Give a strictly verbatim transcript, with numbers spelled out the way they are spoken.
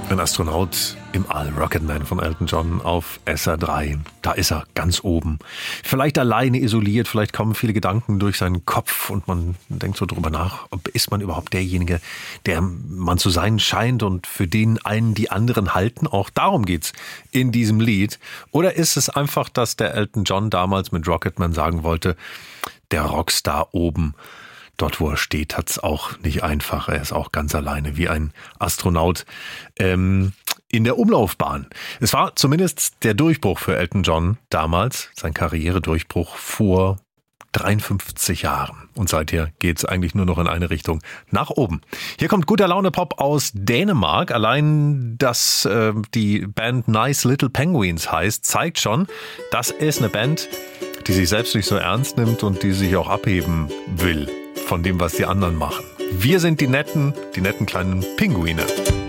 Ein Astronaut im All, Rocketman von Elton John auf S R drei. Da ist er, ganz oben. Vielleicht alleine isoliert, vielleicht kommen viele Gedanken durch seinen Kopf und man denkt so drüber nach, ob ist man überhaupt derjenige, der man zu sein scheint und für den einen die anderen halten. Auch darum geht's in diesem Lied. Oder ist es einfach, dass der Elton John damals mit Rocketman sagen wollte, der Rockstar oben, dort, wo er steht, hat's auch nicht einfach. Er ist auch ganz alleine, wie ein Astronaut ähm, in der Umlaufbahn. Es war zumindest der Durchbruch für Elton John damals, sein Karrieredurchbruch vor dreiundfünfzig Jahren. Und seither geht's eigentlich nur noch in eine Richtung, nach oben. Hier kommt guter Laune-Pop aus Dänemark. Allein, dass äh, die Band Nice Little Penguins heißt, zeigt schon, das ist eine Band, die sich selbst nicht so ernst nimmt und die sich auch abheben will von dem, was die anderen machen. Wir sind die netten, die netten kleinen Pinguine.